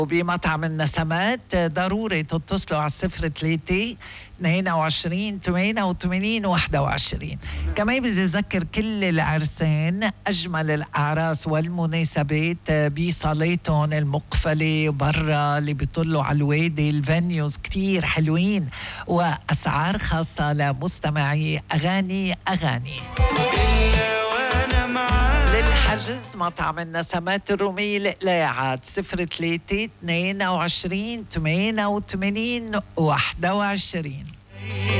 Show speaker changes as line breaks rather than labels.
وبمطعم النسمات ضروري تتصلوا على 03 22 88 21. كمان بدي أذكر كل العرسان أجمل الأعراس والمناسبات بصالاتهم المقفلة برا اللي بيطلوا على الوادي. الفانيوز كتير حلوين وأسعار خاصة لمستمعي أغاني. للحجز مطعم النسمات الرومية الإقلاعات 03 22 88 21.